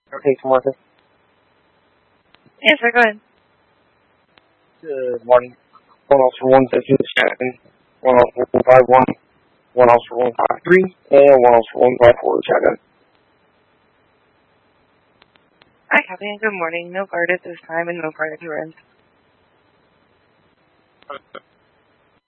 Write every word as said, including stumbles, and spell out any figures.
Okay, Martha. Yes, sir, go ahead. Good morning. One officer one seven Chapman, one officer one five one, one officer one five three, and one officer one five four Chapman. Hi, copy, and good morning. No guard at this time and no prior to rent.